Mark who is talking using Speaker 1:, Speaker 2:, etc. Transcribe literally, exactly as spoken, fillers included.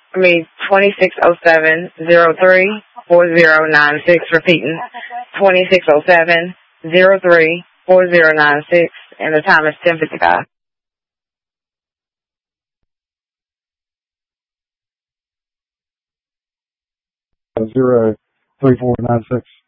Speaker 1: I mean, twenty-six oh seven, oh three, four oh nine six, repeating, twenty-six oh seven, oh three, four oh nine six, and the time is ten fifty-five.
Speaker 2: Zero three four nine six.